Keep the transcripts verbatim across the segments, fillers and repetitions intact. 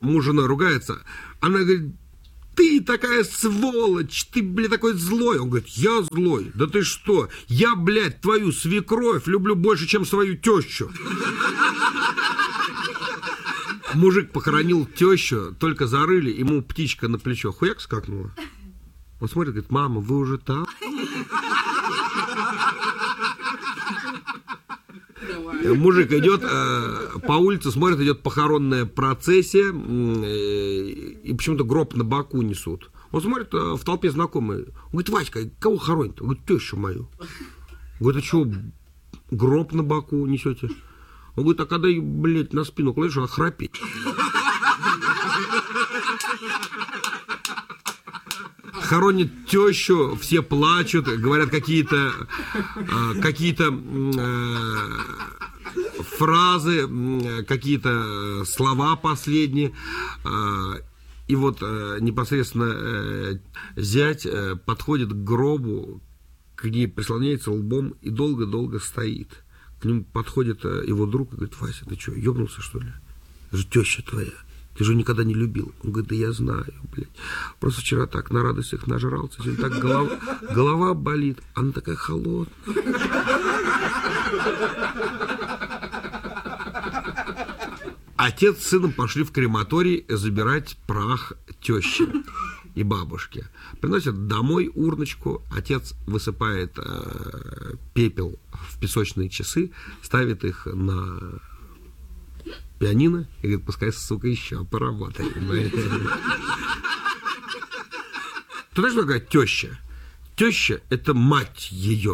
муж с женой ругается, она говорит: ты такая сволочь, ты, блядь, такой злой. Он говорит: я злой? Да ты что? Я, блядь, твою свекровь люблю больше, чем свою тещу. Мужик похоронил тещу, только зарыли, ему птичка на плечо хуяк скакнула. Он смотрит, говорит: мама, вы уже там? Мужик идет э, по улице, смотрит, идет похоронная процессия, э, и почему-то гроб на боку несут. Он смотрит, э, в толпе знакомые. Он говорит: Васька, кого хоронит? Он говорит: тещу мою. Говорит: а что, гроб на боку несете? Он говорит: а когда ее, блядь, на спину кладешь, она храпит. Хоронит тещу, все плачут, говорят какие-то э, какие-то э, фразы, э, какие-то слова последние. Э, и вот э, непосредственно э, зять э, подходит к гробу, к ней прислоняется лбом и долго-долго стоит. К нему подходит э, его друг и говорит: Вася, ты что, ебнулся, что ли? Это же теща твоя. Ты же никогда не любил. Он говорит: да я знаю, блядь. Просто вчера так на радостях нажрался, сегодня так голова, голова болит. Она такая холодная. Отец с сыном пошли в крематорий забирать прах тещи и бабушки. Приносят домой урночку. Отец высыпает э, пепел в песочные часы, ставит их на пианино и говорит: пускай, сука, еще поработает. Ты знаешь, что такое теща? Теща — это мать ее.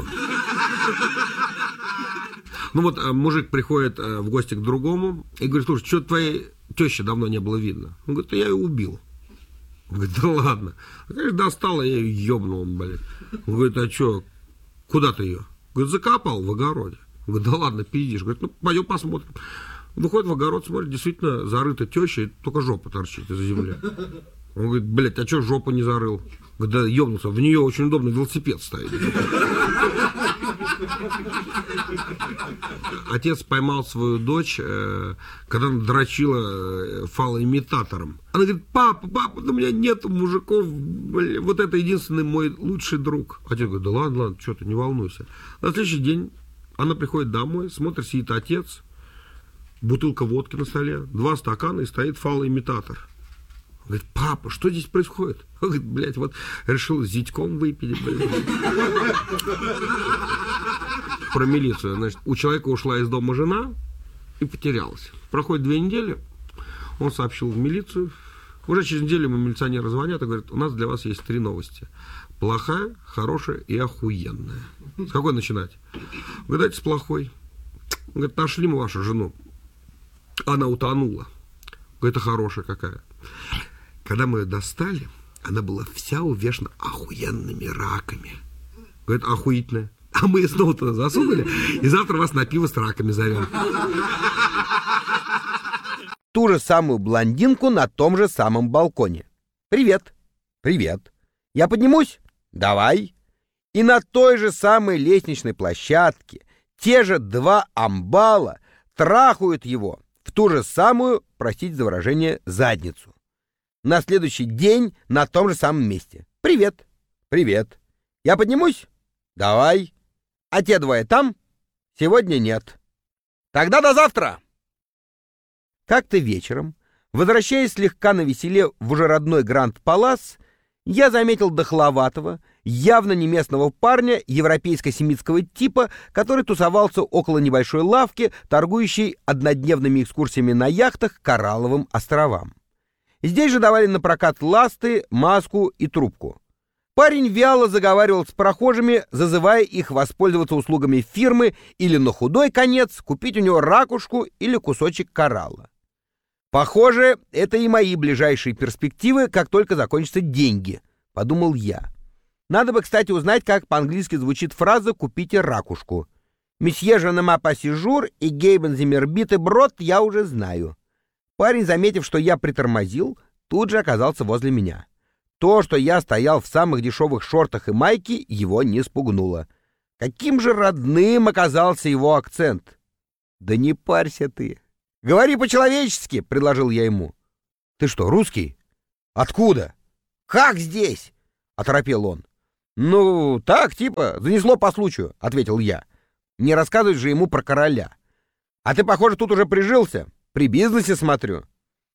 Ну вот мужик приходит в гости к другому и говорит: слушай, что твоей тещи давно не было видно? Он говорит: я ее убил. Он говорит: да ладно. Он говорит: достала, я ее ебнул, блядь. Он говорит: а что, куда ты ее? Говорит: закопал в огороде. Он говорит: да ладно, пиздишь. Говорит: ну пойдем посмотрим. Выходит в огород, смотрит, действительно зарыта теща, и только жопа торчит из-за земли. Он говорит: блядь, а что жопу не зарыл? Говорит: да ебнулся, в нее очень удобно велосипед ставить. Отец поймал свою дочь, когда она дрочила фалоимитатором. Она говорит: папа, папа, у меня нет мужиков, вот это единственный мой лучший друг. Отец говорит: да ладно, ладно, что ты, не волнуйся. На следующий день она приходит домой, смотрит, сидит отец, бутылка водки на столе, два стакана, и стоит фалоимитатор. Он говорит: папа, что здесь происходит? Он говорит: блядь, вот решил зятьком выпить, блядь. Про милицию. Значит, у человека ушла из дома жена и потерялась. Проходит две недели, он сообщил в милицию. Уже через неделю ему милиционеры звонят и говорят: у нас для вас есть три новости. Плохая, хорошая и охуенная. С какой начинать? Он говорит: давайте с плохой. Он говорит: нашли мы вашу жену. Она утонула. Говорит: это хорошая какая. Когда мы ее достали, она была вся увешана охуенными раками. Говорит: охуительная. А мы ее снова туда засунули, и завтра вас на пиво с раками зовем. Ту же самую блондинку на том же самом балконе. Привет. Привет. Я поднимусь? Давай. И на той же самой лестничной площадке те же два амбала трахают его в ту же самую, простите за выражение, задницу. На следующий день на том же самом месте. Привет. Привет. Я поднимусь? Давай. А те двое там? Сегодня нет. Тогда до завтра. Как-то вечером, возвращаясь слегка навеселе в уже родной Гранд Палас, я заметил дохловатого, явно не местного парня европейско-семитского типа, который тусовался около небольшой лавки, торгующей однодневными экскурсиями на яхтах к Коралловым островам. Здесь же давали на прокат ласты, маску и трубку. Парень вяло заговаривал с прохожими, зазывая их воспользоваться услугами фирмы или на худой конец купить у него ракушку или кусочек коралла. Похоже, это и мои ближайшие перспективы, как только закончатся деньги, подумал я. Надо бы, кстати, узнать, как по-английски звучит фраза «купите ракушку». «Месье же нема пассижур» и «гейбен зимербиты брод» я уже знаю. Парень, заметив, что я притормозил, тут же оказался возле меня. То, что я стоял в самых дешевых шортах и майке, его не спугнуло. Каким же родным оказался его акцент. «Да не парься ты. Говори по-человечески», — предложил я ему. Ты что, русский? Откуда? Как здесь? Оторопел он. Ну, так, типа, занесло по случаю, ответил я. Не рассказывай же ему про короля. А ты, похоже, тут уже прижился. При бизнесе смотрю.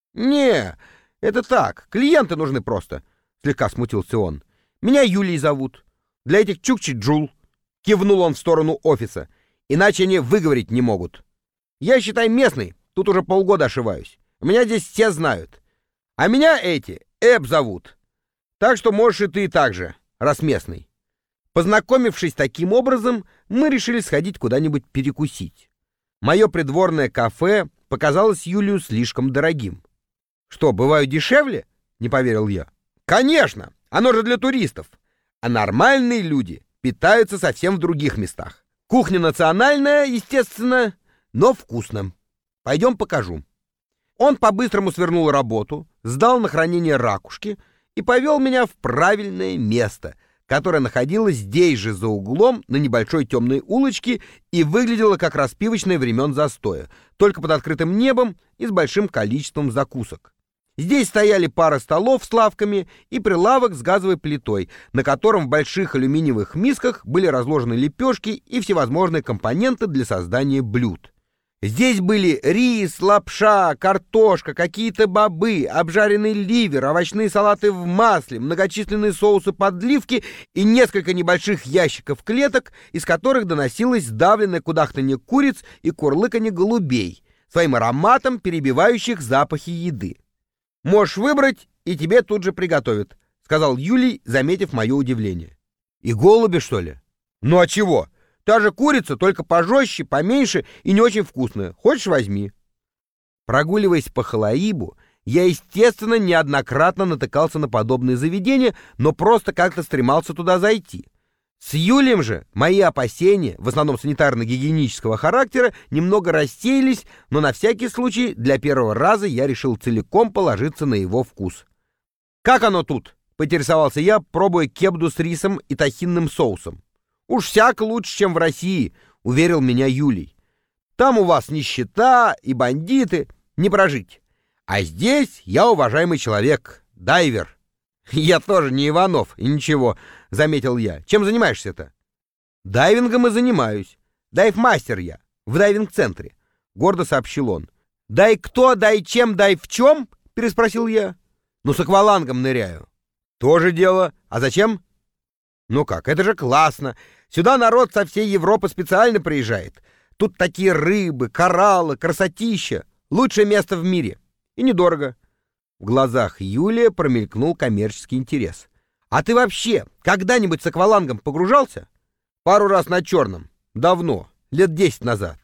Не, это так, клиенты нужны просто, слегка смутился он. Меня Юлий зовут. Для этих чукчи-джул. Кивнул он в сторону офиса. Иначе они выговорить не могут. Я, считай, местный. Тут уже полгода ошиваюсь. Меня здесь все знают. А меня эти Эб зовут. Так что можешь и ты так же, раз местный. Познакомившись таким образом, мы решили сходить куда-нибудь перекусить. Мое придворное кафе показалось Юлию слишком дорогим. Что, бывают дешевле? Не поверил я. Конечно, оно же для туристов. А нормальные люди питаются совсем в других местах. Кухня национальная, естественно, но вкусно. Пойдем покажу. Он по-быстрому свернул работу, сдал на хранение ракушки и повел меня в правильное место, которое находилось здесь же за углом на небольшой темной улочке и выглядело как распивочная времен застоя, только под открытым небом и с большим количеством закусок. Здесь стояли пара столов с лавками и прилавок с газовой плитой, на котором в больших алюминиевых мисках были разложены лепешки и всевозможные компоненты для создания блюд. Здесь были рис, лапша, картошка, какие-то бобы, обжаренный ливер, овощные салаты в масле, многочисленные соусы-подливки и несколько небольших ящиков клеток, из которых доносилось сдавленное кудахтанье куриц и курлыканье голубей, своим ароматом перебивающих запахи еды. «Можешь выбрать, и тебе тут же приготовят», — сказал Юлий, заметив мое удивление. «И голуби, что ли?» «Ну а чего? Та же курица, только пожестче, поменьше и не очень вкусная. Хочешь, возьми». Прогуливаясь по Халаибу, я, естественно, неоднократно натыкался на подобные заведения, но просто как-то стремался туда зайти. С Юлием же мои опасения, в основном санитарно-гигиенического характера, немного рассеялись, но на всякий случай для первого раза я решил целиком положиться на его вкус. «Как оно тут?» — поинтересовался я, пробуя кебду с рисом и тахинным соусом. «Уж всяко лучше, чем в России», — уверил меня Юлий. «Там у вас нищета и бандиты, не прожить. А здесь я уважаемый человек, дайвер». «Я тоже не Иванов, и ничего», — заметил я. «Чем занимаешься-то?» «Дайвингом и занимаюсь. Дайв-мастер я, в дайвинг-центре», — гордо сообщил он. «Дай кто, дай чем, дай в чем?» — переспросил я. «Ну, с аквалангом ныряю». «Тоже дело. А зачем?» «Ну как, это же классно. Сюда народ со всей Европы специально приезжает. Тут такие рыбы, кораллы, красотища. Лучшее место в мире. И недорого». В глазах Юлия промелькнул коммерческий интерес. «А ты вообще когда-нибудь с аквалангом погружался?» «Пару раз на черном. Давно. Лет десять назад».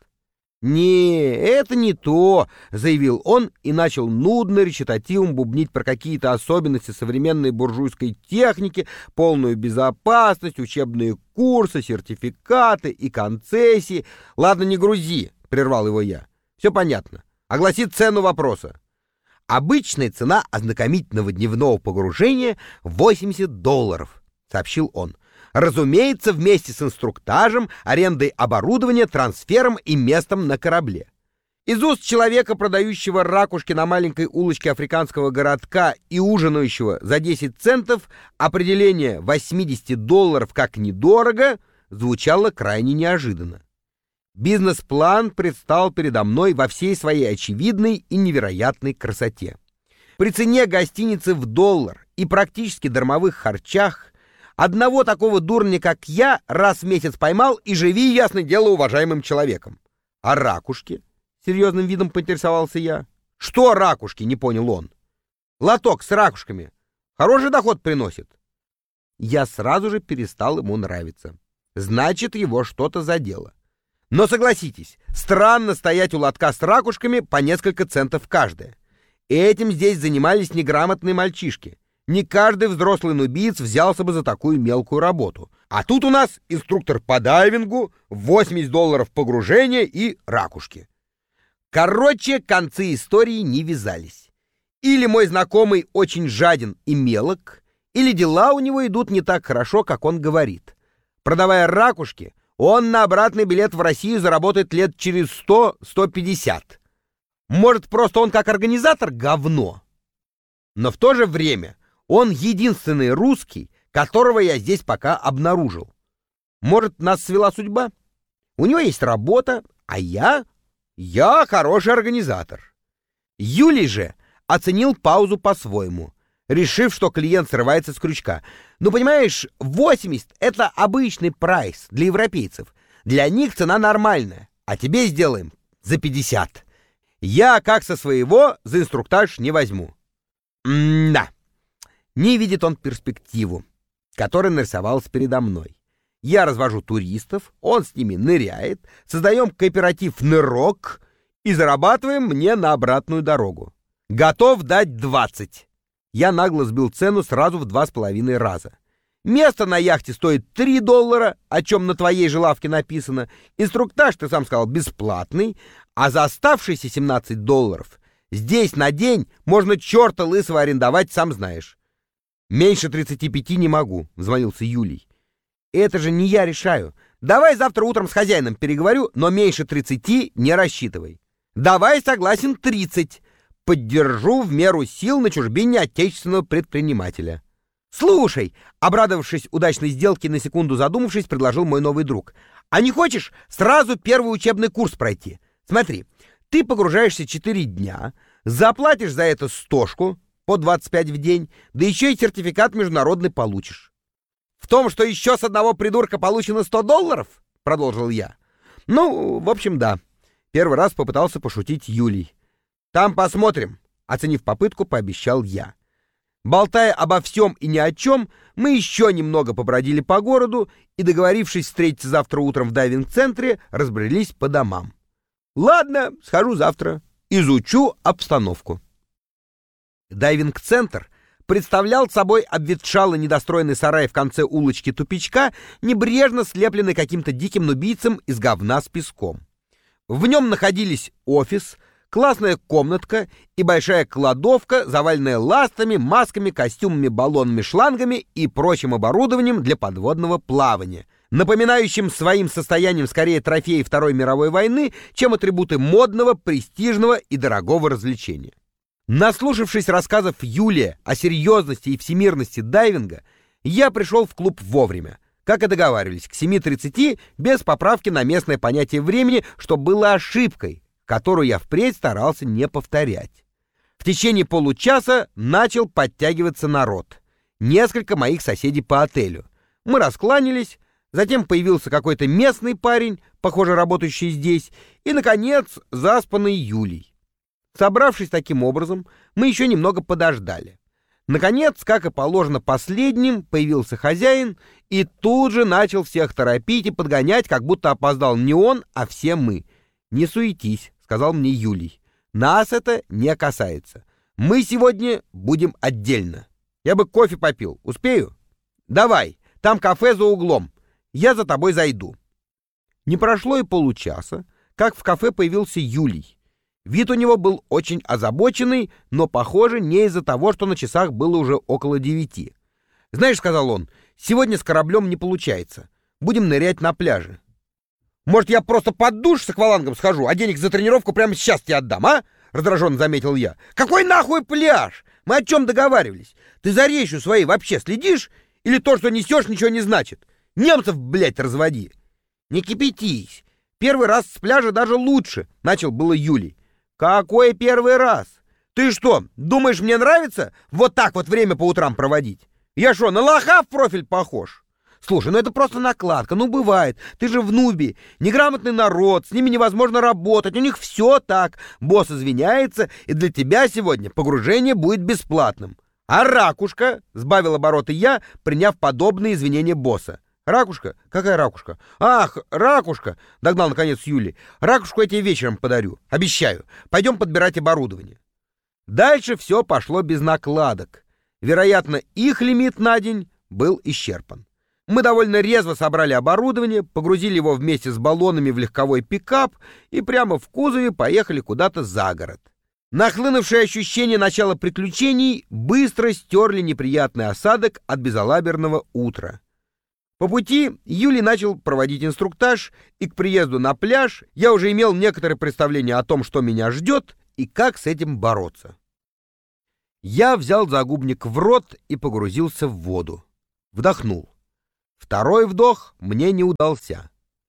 «Не, это не то», — заявил он и начал нудно речитативом бубнить про какие-то особенности современной буржуйской техники, полную безопасность, учебные курсы, сертификаты и концессии. «Ладно, не грузи», — прервал его я. «Все понятно. Огласи цену вопроса». «Обычная цена ознакомительного дневного погружения — восемьдесят долларов», — сообщил он. «Разумеется, вместе с инструктажем, арендой оборудования, трансфером и местом на корабле». Из уст человека, продающего ракушки на маленькой улочке африканского городка и ужинающего за десять центов, определение восемьдесят долларов как недорого звучало крайне неожиданно. Бизнес-план предстал передо мной во всей своей очевидной и невероятной красоте. При цене гостиницы в доллар и практически дармовых харчах одного такого дурня, как я, раз в месяц поймал и живи, ясное дело, уважаемым человеком. А ракушки? Серьезным видом поинтересовался я. Что ракушки? Не понял он. Лоток с ракушками. Хороший доход приносит. Я сразу же перестал ему нравиться. Значит, его что-то задело. Но согласитесь, странно стоять у лотка с ракушками по несколько центов каждая. Этим здесь занимались неграмотные мальчишки. Не каждый взрослый нубиец взялся бы за такую мелкую работу. А тут у нас инструктор по дайвингу, восемьдесят долларов погружения и ракушки. Короче, концы истории не вязались. Или мой знакомый очень жаден и мелок, или дела у него идут не так хорошо, как он говорит. Продавая ракушки, он на обратный билет в Россию заработает лет через сто — сто пятьдесят. Может, просто он как организатор говно? Но в то же время он единственный русский, которого я здесь пока обнаружил. Может, нас свела судьба? У него есть работа, а я... Я хороший организатор. Юлий же оценил паузу по-своему, решив, что клиент срывается с крючка. Ну, понимаешь, восемьдесят — это обычный прайс для европейцев. Для них цена нормальная, а тебе сделаем за пятьдесят. Я, как со своего, за инструктаж не возьму. М-да. Не видит он перспективу, которая нарисовалась передо мной. Я развожу туристов, он с ними ныряет, создаем кооператив «Нырок» и зарабатываем мне на обратную дорогу. Готов дать двадцать. Я нагло сбил цену сразу в два с половиной раза. Место на яхте стоит три доллара, о чем на твоей же лавке написано. Инструктаж, ты сам сказал, бесплатный, а за оставшиеся семнадцать долларов здесь на день можно черта лысого арендовать, сам знаешь. Меньше тридцати пяти не могу, взвонился Юлий. Это же не я решаю. Давай завтра утром с хозяином переговорю, но меньше тридцати не рассчитывай. Давай, согласен, тридцать. Поддержу в меру сил на чужбине отечественного предпринимателя. Слушай, обрадовавшись удачной сделке, на секунду задумавшись, предложил мой новый друг. А не хочешь сразу первый учебный курс пройти? Смотри, ты погружаешься четыре дня, заплатишь за это стошку по двадцать пять в день, да еще и сертификат международный получишь. В том, что еще с одного придурка получено сто долларов, продолжил я. Ну, в общем, да. Первый раз попытался пошутить Юлий. Там посмотрим, оценив попытку, пообещал я. Болтая обо всем и ни о чем, мы еще немного побродили по городу и, договорившись встретиться завтра утром в дайвинг-центре, разбрелись по домам. Ладно, схожу завтра, изучу обстановку. Дайвинг-центр представлял собой обветшалый недостроенный сарай в конце улочки тупичка, небрежно слепленный каким-то диким нубийцем из говна с песком. В нем находились офис, классная комнатка и большая кладовка, заваленная ластами, масками, костюмами, баллонами, шлангами и прочим оборудованием для подводного плавания, напоминающим своим состоянием скорее трофеи Второй мировой войны, чем атрибуты модного, престижного и дорогого развлечения. Наслушавшись рассказов Юлия о серьезности и всемирности дайвинга, я пришел в клуб вовремя, как и договаривались, к семи тридцати, без поправки на местное понятие времени, что было ошибкой, которую я впредь старался не повторять. В течение получаса начал подтягиваться народ. Несколько моих соседей по отелю. Мы раскланялись, затем появился какой-то местный парень, похоже, работающий здесь, и, наконец, заспанный Юлий. Собравшись таким образом, мы еще немного подождали. Наконец, как и положено последним, появился хозяин и тут же начал всех торопить и подгонять, как будто опоздал не он, а все мы. «Не суетись», — сказал мне Юлий. «Нас это не касается. Мы сегодня будем отдельно. Я бы кофе попил. Успею? Давай, там кафе за углом. Я за тобой зайду». Не прошло и получаса, как в кафе появился Юлий. Вид у него был очень озабоченный, но, похоже, не из-за того, что на часах было уже около девяти. «Знаешь, — сказал он, — сегодня с кораблем не получается. Будем нырять на пляже». «Может, я просто под душ с аквалангом схожу, а денег за тренировку прямо сейчас тебе отдам, а?» — раздраженно заметил я. «Какой нахуй пляж? Мы о чем договаривались? Ты за речью своей вообще следишь? Или то, что несешь, ничего не значит? Немцев, блядь, разводи!» «Не кипятись. Первый раз с пляжа даже лучше», — начал было Юлий. «Какой первый раз? Ты что, думаешь, мне нравится вот так вот время по утрам проводить? Я что, на лоха в профиль похож? Слушай, ну это просто накладка, ну бывает. Ты же в Нубе, неграмотный народ, с ними невозможно работать, у них все так. Босс извиняется, и для тебя сегодня погружение будет бесплатным». «А ракушка?» — сбавил обороты я, приняв подобные извинения босса. «Ракушка? Какая ракушка?» «Ах, ракушка!» — догнал наконец Юлий. «Ракушку я тебе вечером подарю. Обещаю. Пойдем подбирать оборудование». Дальше все пошло без накладок. Вероятно, их лимит на день был исчерпан. Мы довольно резво собрали оборудование, погрузили его вместе с баллонами в легковой пикап и прямо в кузове поехали куда-то за город. Нахлынувшие ощущения начала приключений быстро стерли неприятный осадок от безалаберного утра. По пути Юлий начал проводить инструктаж, и к приезду на пляж я уже имел некоторое представление о том, что меня ждет и как с этим бороться. Я взял загубник в рот и погрузился в воду. Вдохнул. Второй вдох мне не удался.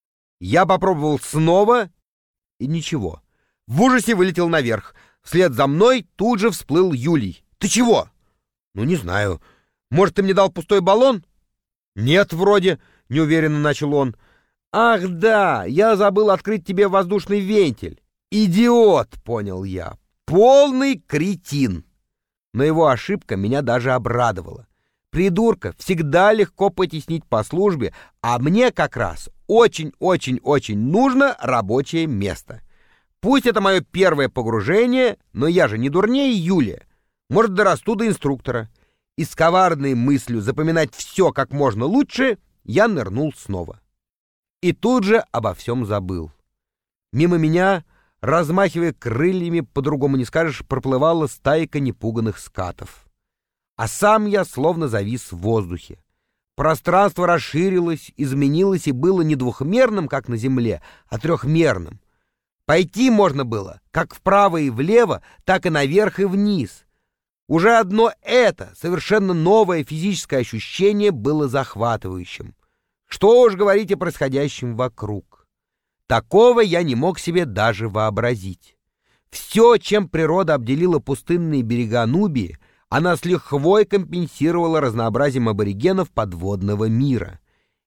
Я попробовал снова, и ничего. В ужасе вылетел наверх. Вслед за мной тут же всплыл Юлий. «Ты чего?» «Ну, не знаю. Может, ты мне дал пустой баллон?» «Нет, вроде», — неуверенно начал он. «Ах да, я забыл открыть тебе воздушный вентиль». «Идиот», — понял я. «Полный кретин». Но его ошибка меня даже обрадовала. Придурка всегда легко потеснить по службе, а мне как раз очень-очень-очень нужно рабочее место. Пусть это мое первое погружение, но я же не дурнее Юлия. Может, дорасту до инструктора. И с коварной мыслью запоминать все как можно лучше, я нырнул снова. И тут же обо всем забыл. Мимо меня, размахивая крыльями, по-другому не скажешь, проплывала стайка непуганных скатов. А сам я словно завис в воздухе. Пространство расширилось, изменилось и было не двухмерным, как на Земле, а трехмерным. Пойти можно было как вправо и влево, так и наверх и вниз. Уже одно это, совершенно новое физическое ощущение, было захватывающим. Что уж говорить о происходящем вокруг. Такого я не мог себе даже вообразить. Все, чем природа обделила пустынные берега Нубии, она с лихвой компенсировала разнообразием аборигенов подводного мира.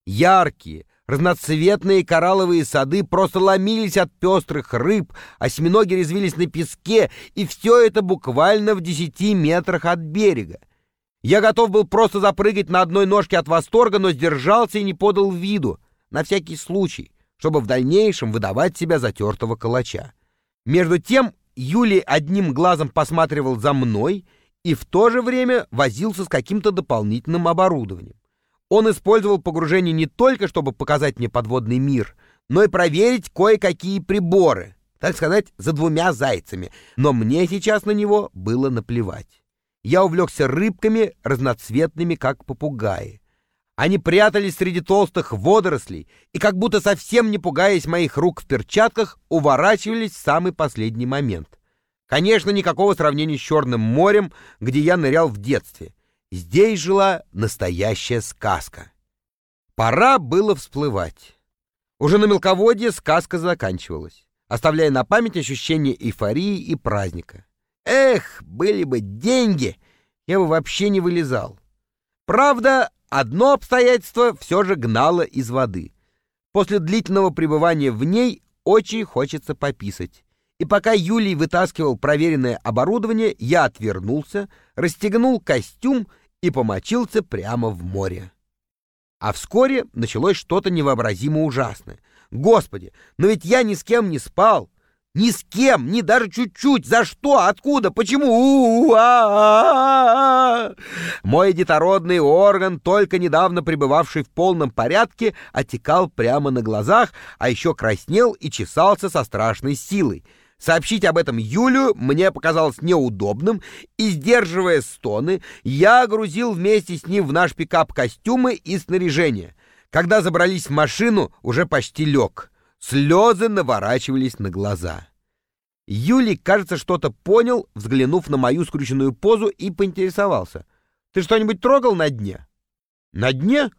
Яркие, разноцветные коралловые сады просто ломились от пестрых рыб, осьминоги резвились на песке, и все это буквально в десяти метрах от берега. Я готов был просто запрыгать на одной ножке от восторга, но сдержался и не подал виду, на всякий случай, чтобы в дальнейшем выдавать себя за тертого калача. Между тем Юлий одним глазом посматривал за мной и в то же время возился с каким-то дополнительным оборудованием. Он использовал погружение не только, чтобы показать мне подводный мир, но и проверить кое-какие приборы, так сказать, за двумя зайцами, но мне сейчас на него было наплевать. Я увлекся рыбками, разноцветными, как попугаи. Они прятались среди толстых водорослей и, как будто совсем не пугаясь моих рук в перчатках, уворачивались в самый последний момент. Конечно, никакого сравнения с Черным морем, где я нырял в детстве. Здесь жила настоящая сказка. Пора было всплывать. Уже на мелководье сказка заканчивалась, оставляя на память ощущение эйфории и праздника. Эх, были бы деньги, я бы вообще не вылезал. Правда, одно обстоятельство все же гнало из воды. После длительного пребывания в ней очень хочется пописать. И пока Юлий вытаскивал проверенное оборудование, я отвернулся, расстегнул костюм и помочился прямо в море. А вскоре началось что-то невообразимо ужасное. Господи, но ведь я ни с кем не спал. Ни с кем, ни даже чуть-чуть. За что? Откуда? Почему? У-а-а-а-а! Мой детородный орган, только недавно пребывавший в полном порядке, отекал прямо на глазах, а еще краснел и чесался со страшной силой. Сообщить об этом Юлию мне показалось неудобным, и, сдерживая стоны, я грузил вместе с ним в наш пикап костюмы и снаряжение. Когда забрались в машину, уже почти лег. Слезы наворачивались на глаза. Юлий, кажется, что-то понял, взглянув на мою скрюченную позу, и поинтересовался. «Ты что-нибудь трогал на дне?» «На дне?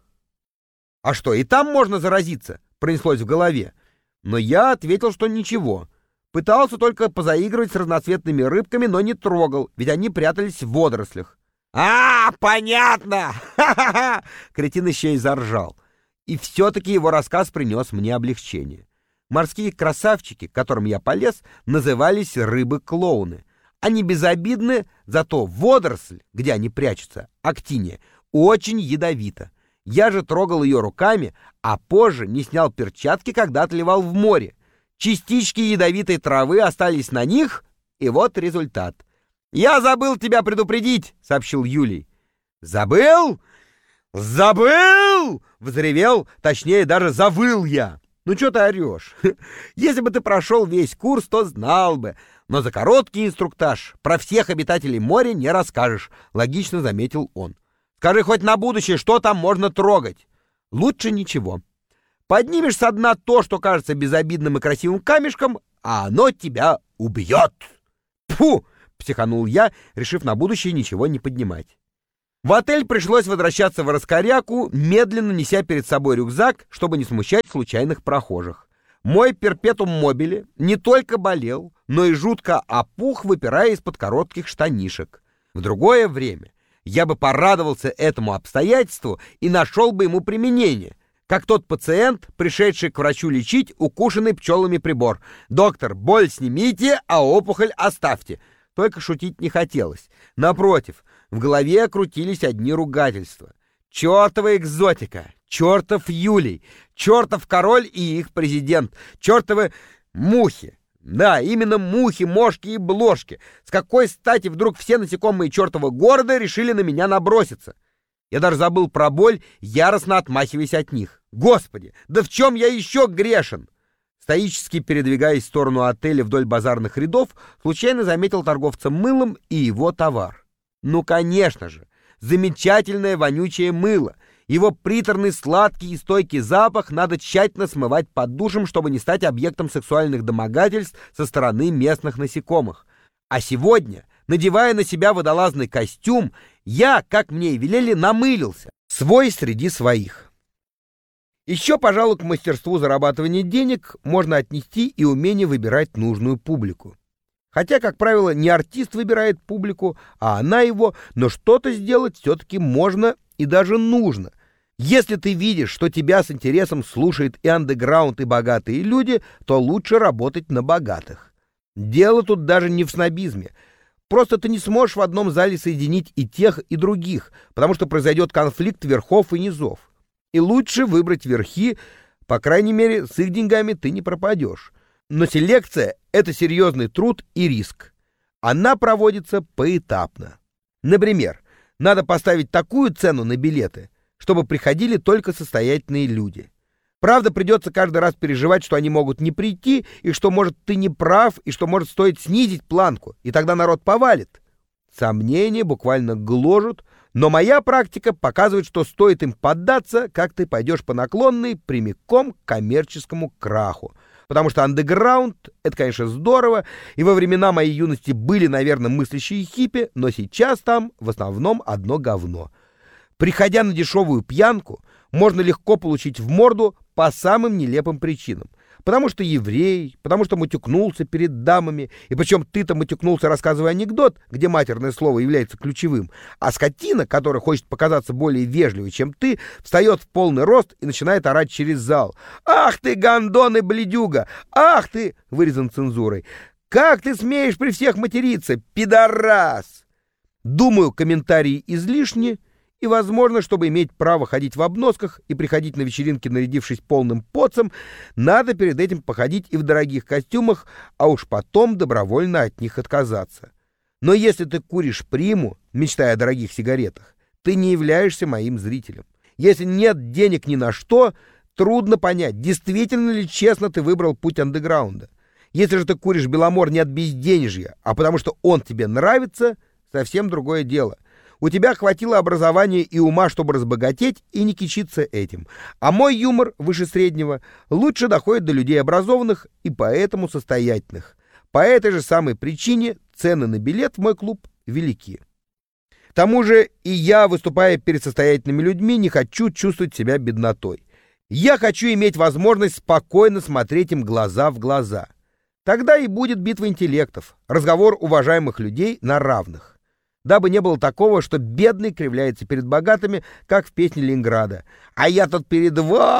А что, и там можно заразиться?» — пронеслось в голове. Но я ответил, что ничего. Пытался только позаигрывать с разноцветными рыбками, но не трогал, ведь они прятались в водорослях. «А, понятно! Ха-ха-ха!» Кретин еще и заржал. И все-таки его рассказ принес мне облегчение. Морские красавчики, к которым я полез, назывались рыбы-клоуны. Они безобидны, зато водоросль, где они прячутся, актиния, очень ядовита. Я же трогал ее руками, а позже не снял перчатки, когда отливал в море. Частички ядовитой травы остались на них, и вот результат. «Я забыл тебя предупредить», — сообщил Юлий. «Забыл? Забыл!» — взревел, точнее, даже завыл я. «Ну что ты орешь? Если бы ты прошел весь курс, то знал бы. Но за короткий инструктаж про всех обитателей моря не расскажешь», — логично заметил он. «Скажи хоть на будущее, что там можно трогать?» «Лучше ничего. Поднимешь со дна то, что кажется безобидным и красивым камешком, а оно тебя убьет». Фу! психанул я, решив на будущее ничего не поднимать. В отель пришлось возвращаться в раскоряку, медленно неся перед собой рюкзак, чтобы не смущать случайных прохожих. Мой перпетум мобиле не только болел, но и жутко опух, выпирая из-под коротких штанишек. В другое время я бы порадовался этому обстоятельству и нашел бы ему применение, как тот пациент, пришедший к врачу лечить укушенный пчелами прибор. «Доктор, боль снимите, а опухоль оставьте». Только шутить не хотелось. Напротив, в голове крутились одни ругательства. Чёртова экзотика, чёртов Юлий, чёртов король и их президент, чёртовы мухи. Да, именно мухи, мошки и блошки. С какой стати вдруг все насекомые чёртова города решили на меня наброситься? Я даже забыл про боль, яростно отмахиваясь от них. Господи, да в чем я еще грешен? Стоически передвигаясь в сторону отеля вдоль базарных рядов, случайно заметил торговца мылом и его товар. Ну, конечно же, замечательное вонючее мыло. Его приторный, сладкий и стойкий запах надо тщательно смывать под душем, чтобы не стать объектом сексуальных домогательств со стороны местных насекомых. А сегодня, надевая на себя водолазный костюм, я, как мне и велели, намылился. Свой среди своих. Еще, пожалуй, к мастерству зарабатывания денег можно отнести и умение выбирать нужную публику. Хотя, как правило, не артист выбирает публику, а она его, но что-то сделать все-таки можно и даже нужно. Если ты видишь, что тебя с интересом слушает и андеграунд, и богатые люди, то лучше работать на богатых. Дело тут даже не в снобизме. Просто ты не сможешь в одном зале соединить и тех, и других, потому что произойдет конфликт верхов и низов. И лучше выбрать верхи, по крайней мере, с их деньгами ты не пропадешь. Но селекция — это серьезный труд и риск. Она проводится поэтапно. Например, надо поставить такую цену на билеты, чтобы приходили только состоятельные люди. Правда, придется каждый раз переживать, что они могут не прийти, и что, может, ты не прав, и что, может, стоит снизить планку, и тогда народ повалит. Сомнения буквально гложут, но моя практика показывает, что стоит им поддаться, как ты пойдешь по наклонной прямиком к коммерческому краху. Потому что андеграунд — это, конечно, здорово, и во времена моей юности были, наверное, мыслящие хиппи, но сейчас там в основном одно говно. Приходя на дешевую пьянку, можно легко получить в морду по самым нелепым причинам. Потому что еврей, потому что матюкнулся перед дамами, и причем ты-то матюкнулся, рассказывая анекдот, где матерное слово является ключевым, а скотина, которая хочет показаться более вежливой, чем ты, встает в полный рост и начинает орать через зал. «Ах ты, гондон и бледюга! Ах ты!» — вырезан цензурой. «Как ты смеешь при всех материться, пидорас!» Думаю, комментарии излишни, и, возможно, чтобы иметь право ходить в обносках и приходить на вечеринки, нарядившись полным поцем, надо перед этим походить и в дорогих костюмах, а уж потом добровольно от них отказаться. Но если ты куришь приму, мечтая о дорогих сигаретах, ты не являешься моим зрителем. Если нет денег ни на что, трудно понять, действительно ли честно ты выбрал путь андеграунда. Если же ты куришь Беломор не от безденежья, а потому что он тебе нравится, совсем другое дело. У тебя хватило образования и ума, чтобы разбогатеть и не кичиться этим. А мой юмор, выше среднего, лучше доходит до людей образованных и поэтому состоятельных. По этой же самой причине цены на билет в мой клуб велики. К тому же и я, выступая перед состоятельными людьми, не хочу чувствовать себя беднотой. Я хочу иметь возможность спокойно смотреть им глаза в глаза. Тогда и будет битва интеллектов, разговор уважаемых людей на равных. Дабы не было такого, что бедный кривляется перед богатыми, как в песне Ленинграда. А я тут перед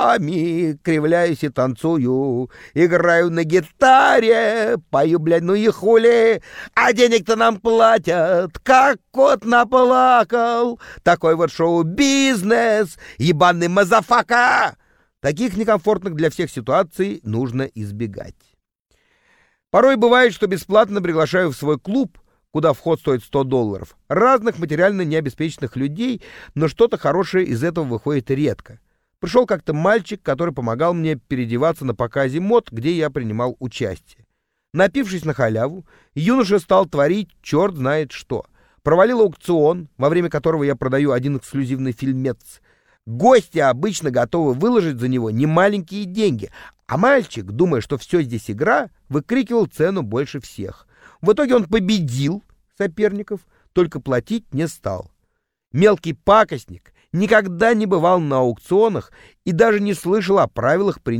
вами кривляюсь и танцую, играю на гитаре, пою, блядь, ну и хули, а денег-то нам платят, как кот наплакал. Такой вот шоу-бизнес, ебаный мазафака. Таких некомфортных для всех ситуаций нужно избегать. Порой бывает, что бесплатно приглашаю в свой клуб, куда вход стоит сто долларов, разных материально необеспеченных людей, но что-то хорошее из этого выходит редко. Пришел как-то мальчик, который помогал мне переодеваться на показе мод, где я принимал участие. Напившись на халяву, юноша стал творить черт знает что. Провалил аукцион, во время которого я продаю один эксклюзивный фильмец. Гости обычно готовы выложить за него немаленькие деньги, а мальчик, думая, что все здесь игра, выкрикивал цену больше всех. В итоге он победил, соперников, только платить не стал. Мелкий пакостник никогда не бывал на аукционах и даже не слышал о правилах, принятых